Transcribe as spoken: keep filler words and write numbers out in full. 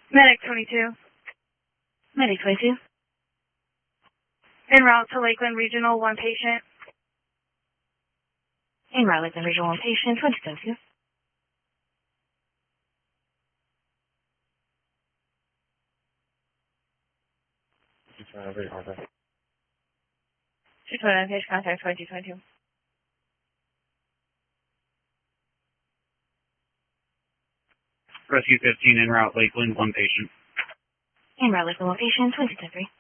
Medic twenty-two. Medic twenty-two. En route to Lakeland Regional, one patient. En route Lakeland Regional, one patient, twenty twenty-two. two twenty-nine, patient contact twenty twenty-two. Rescue fifteen en route Lakeland, one patient. En route Lakeland, one patient, twenty twenty-three.